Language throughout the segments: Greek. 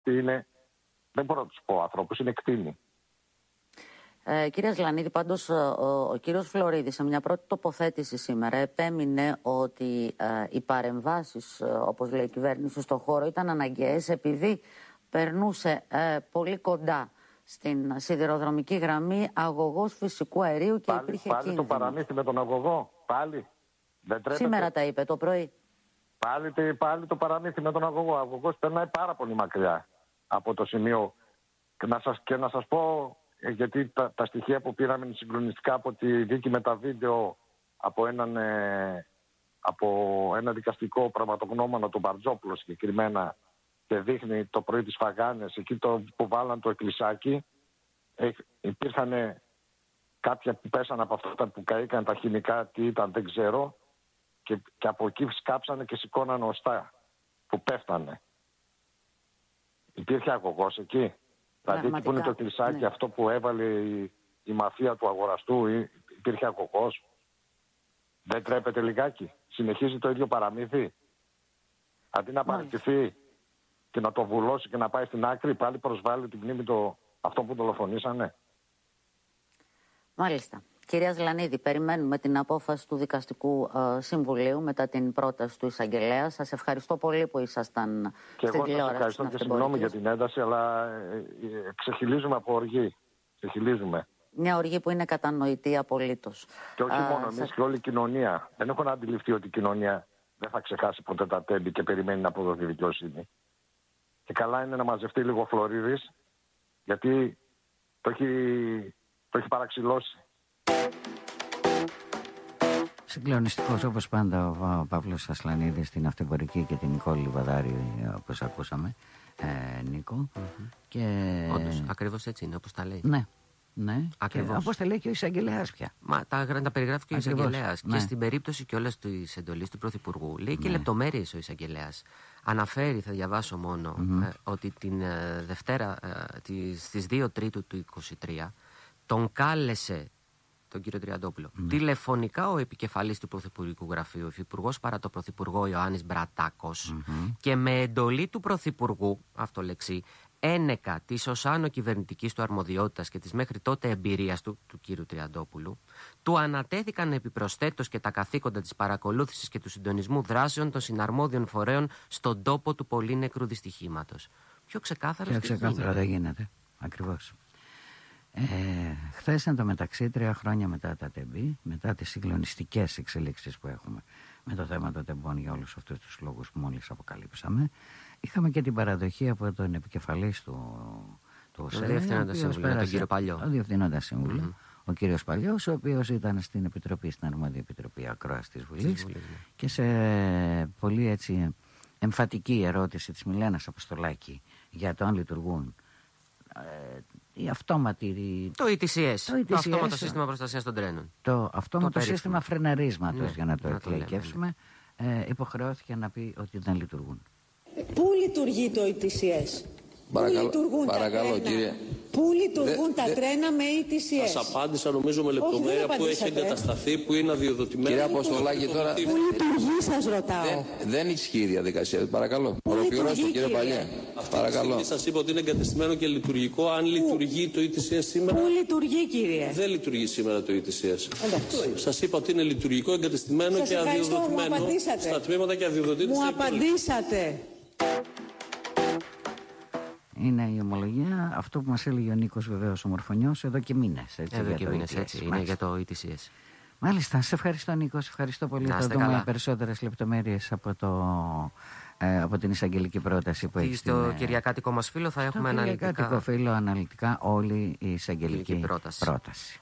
είναι, δεν μπορώ να τους πω ανθρώπους, είναι κτήνη. Κύριε Ζλανίδη, πάντως ο κύριος Φλωρίδης σε μια πρώτη τοποθέτηση σήμερα επέμεινε ότι οι παρεμβάσεις, όπως λέει η κυβέρνηση, στον χώρο ήταν αναγκαίες επειδή περνούσε πολύ κοντά στην σιδηροδρομική γραμμή αγωγός φυσικού αερίου και υπήρχε κίνδυνος. Πάλι το παραμύθι με τον αγωγό, πάλι. Δεν σήμερα τα είπε το πρωί. Πάλι το παραμύθι με τον αγωγό. Ο αγωγός περνάει πάρα πολύ μακριά από το σημείο. Και να σας πω, γιατί τα στοιχεία που πήραμε είναι συγκλονιστικά από τη δίκη με τα βίντεο από ένα δικαστικό πραγματογνώμονα, τον Μπαρτζόπουλο συγκεκριμένα, και δείχνει το πρωί τις φαγάνες, εκεί που βάλαν το εκκλησάκι, υπήρχαν κάποια που πέσαν από αυτά που καήκαν, τα χημικά, τι ήταν δεν ξέρω, και από εκεί σκάψανε και σηκώναν οστά που πέφτανε. Υπήρχε αγωγός εκεί. Δηλαδή εκεί που είναι το εκκλησάκι, ναι, αυτό που έβαλε η μαφία του αγοραστού, υπήρχε αγωγός. Δεν τρέπεται λιγάκι? Συνεχίζει το ίδιο παραμύθι. Αντί να παραιτηθεί και να το βουλώσει και να πάει στην άκρη, πάλι προσβάλλει την μνήμη αυτό που δολοφονήσανε. Μάλιστα. Κυρία Ζλανίδη, περιμένουμε την απόφαση του Δικαστικού Συμβουλίου μετά την πρόταση του εισαγγελέα. Σας ευχαριστώ πολύ που ήσασταν στην τηλεόραση. Και εγώ σας ευχαριστώ και συγγνώμη για την ένταση, αλλά ξεχυλίζουμε από οργή. Ξεχυλίζουμε. Μια οργή που είναι κατανοητή απολύτως. Και όχι μόνο εμείς, και όλη η κοινωνία. Δεν έχω να αντιληφθεί ότι η κοινωνία δεν θα ξεχάσει ποτέ τα τέμπη και περιμένει να αποδοθεί δικαιοσύνη. Και καλά είναι να μαζευτεί λίγο ο Φλωρίδης, γιατί το έχει παραξηλώσει. Συγκλονιστικός όπως πάντα ο Παύλος Ασλανίδης στην Αυτεμπορική και την Νικόλη Λιβαδάρη, όπως ακούσαμε, Νίκο. Και... όντως, ακριβώς έτσι είναι, όπως τα λέει. Ναι. Ναι, όπως τα λέει και ο εισαγγελέας πια. Μα τα περιγράφει και ο εισαγγελέας. Ναι. Και στην περίπτωση κιόλας της εντολής του Πρωθυπουργού λέει και λεπτομέρειες ο εισαγγελέας. Αναφέρει, θα διαβάσω μόνο, ότι την Δευτέρα στις 2 Τρίτου του 2023 τον κάλεσε τον κύριο Τριαντόπουλο τηλεφωνικά ο επικεφαλής του Πρωθυπουργικού Γραφείου, υφυπουργός παρά το Πρωθυπουργό Ιωάννης Μπρατάκος, και με εντολή του Πρωθυπουργού, αυτό λεξί, ένεκα της ως άνω κυβερνητικής του αρμοδιότητας και της μέχρι τότε εμπειρίας του κύριου Τριαντόπουλου, του ανατέθηκαν επιπροσθέτως και τα καθήκοντα της παρακολούθησης και του συντονισμού δράσεων των συναρμόδιων φορέων στον τόπο του πολύ νεκρού δυστυχήματος. Πιο ξεκάθαρα δεν γίνεται. Ακριβώς. Χθες, εν τω μεταξύ, 3 χρόνια μετά τα τεμπή, μετά τις συγκλονιστικές εξελίξεις που έχουμε με το θέμα των τεμπών για όλους αυτούς τους λόγους που μόλις αποκαλύψαμε, είχαμε και την παραδοχή από τον επικεφαλής του ΟΣΕ, τον κύριο Παλιό. Ο Διευθύνοντας Σύμβουλο, ο κύριος Παλιός, ο οποίος ήταν στην Αρμόδια Επιτροπή Ακρόασης της Βουλής, και σε πολύ έτσι εμφατική ερώτηση της Μιλένας Αποστολάκη για το αν λειτουργούν η αυτόματη... Το ETCS, το αυτόματο σύστημα προστασίας των τρένων. Το αυτόματο σύστημα φρεναρίσματος, για να το εκλαϊκεύσουμε, υποχρεώθηκε να πει ότι δεν λειτουργούν. Πού λειτουργεί το ETCS? Παρακαλώ, κύριε. Πού λειτουργούν τα τρένα με ETCS? Σας απάντησα νομίζω με λεπτομέρεια που έχει εγκατασταθεί, που είναι αδειοδοτημένο. Κύριε Αποστολάκη, τώρα... Πού λειτουργεί, σας ρωτάω. Δεν ισχύει η διαδικασία. Παρακαλώ. Ολοκληρώστε, κύριε Παλιέ. Παρακαλώ. Σας είπα ότι είναι εγκατεστημένο και λειτουργικό. Αν λειτουργεί το ETCS σήμερα... Πού λειτουργεί, κύριε? Δεν λειτουργεί σήμερα το ETCS. Σας είπα ότι είναι λειτουργικό, εγκατεστημένο και αδειοδοτημένο στα τμήματα και αδειοδοτείται. Μου απαντήσατε. Είναι η ομολογία, αυτό που μας έλεγε ο Νίκος, βεβαίως ο Μορφωνιός, εδώ και μήνες. Εδώ και μήνες, έτσι. Είναι για το ETCS. Μάλιστα, σε ευχαριστώ Νίκο, σε ευχαριστώ πολύ. Θα δούμε περισσότερες λεπτομέρειες από την εισαγγελική πρόταση που έχει. Στο κυριακάτικο μας φίλο θα έχουμε αναλυτικά. Στο κυριακάτικο φίλο αναλυτικά όλη η εισαγγελική πρόταση.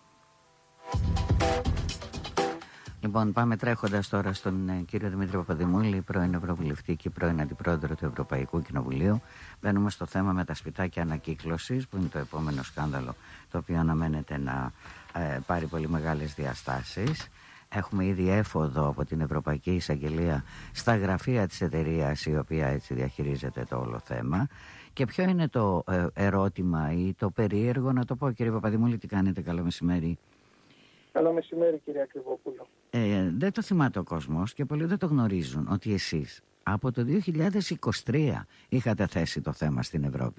Λοιπόν, πάμε τρέχοντας τώρα στον κύριο Δημήτρη Παπαδημούλη, πρώην Ευρωβουλευτή και πρώην Αντιπρόεδρο του Ευρωπαϊκού Κοινοβουλίου. Μπαίνουμε στο θέμα με τα σπιτάκια ανακύκλωσης, που είναι το επόμενο σκάνδαλο, το οποίο αναμένεται να πάρει πολύ μεγάλες διαστάσεις. Έχουμε ήδη έφοδο από την Ευρωπαϊκή Εισαγγελία στα γραφεία της εταιρείας, η οποία έτσι διαχειρίζεται το όλο θέμα. Και ποιο είναι το ερώτημα ή το περίεργο, να το πω, κύριε Παπαδημούλη, τι κάνετε? Καλό μεσημέρι. Καλό μεσημέρι, κύριε Ακριβόπουλο. Δεν το θυμάται ο κόσμος και πολλοί δεν το γνωρίζουν ότι εσείς Από το 2023 είχατε θέσει το θέμα στην Ευρώπη.